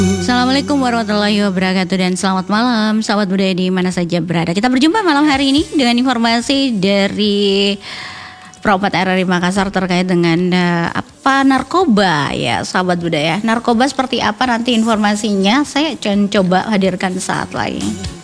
Assalamualaikum warahmatullahi wabarakatuh dan selamat malam sahabat budaya di mana saja berada. Kita berjumpa malam hari ini dengan informasi dari Pro4 RRI Makassar terkait dengan apa narkoba ya sahabat budaya. Narkoba seperti apa nanti informasinya saya coba hadirkan saat lagi.